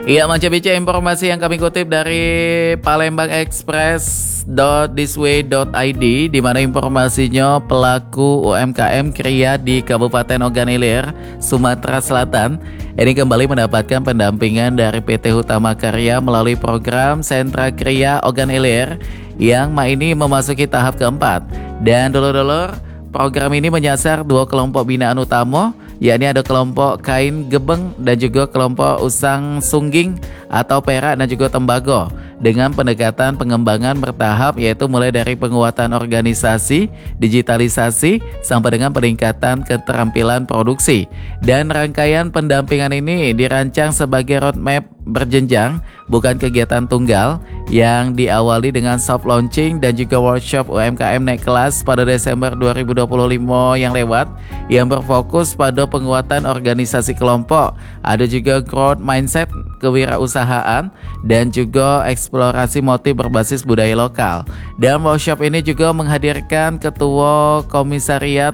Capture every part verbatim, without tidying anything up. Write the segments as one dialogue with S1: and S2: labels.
S1: Iya, Manca Bica, informasi yang kami kutip dari palembang express dot thisway dot i d, di mana informasinya pelaku U M K M Kria di Kabupaten Ogan Ilir, Sumatera Selatan ini kembali mendapatkan pendampingan dari P T Hutama Karya melalui program Sentra Kria Ogan Ilir yang ma ini memasuki tahap keempat. Dan dulur-dulur, program ini menyasar dua kelompok binaan utama, yakni ada kelompok kain gebeng dan juga kelompok usang sungging atau perak dan juga tembago, dengan pendekatan pengembangan bertahap, yaitu mulai dari penguatan organisasi, digitalisasi, sampai dengan peningkatan keterampilan produksi. Dan rangkaian pendampingan ini dirancang sebagai roadmap berjenjang, bukan kegiatan tunggal, yang diawali dengan soft launching dan juga workshop U M K M naik kelas pada Desember dua ribu dua puluh lima yang lewat, yang berfokus pada penguatan organisasi kelompok, ada juga growth mindset, kewirausahaan, dan juga eksplorasi motif berbasis budaya lokal. Dan workshop ini juga menghadirkan Ketua Komisariat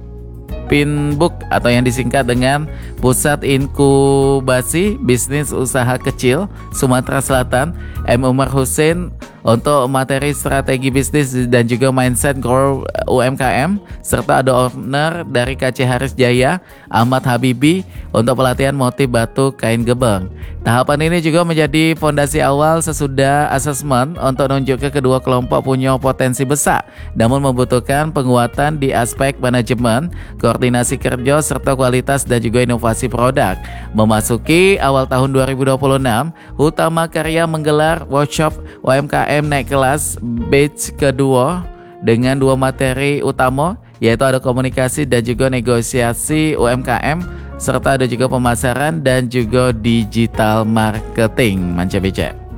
S1: Pinbuk atau yang disingkat dengan Pusat Inkubasi Bisnis Usaha Kecil Sumatera Selatan, M. Umar Hussein, untuk materi strategi bisnis dan juga mindset grow U M K M, serta ada owner dari K C Haris Jaya, Ahmad Habibi, untuk pelatihan motif batu kain gebeng. Tahapan ini juga menjadi fondasi awal sesudah asesmen untuk menunjuk ke kedua kelompok punya potensi besar, namun membutuhkan penguatan di aspek manajemen, koordinasi kerja, serta kualitas dan juga inovasi produk. Memasuki awal tahun dua ribu dua puluh enam, Hutama Karya menggelar workshop U M K M naik kelas batch kedua dengan dua materi utama, yaitu ada komunikasi dan juga negosiasi U M K M, serta ada juga pemasaran dan juga digital marketing. Manca Bica.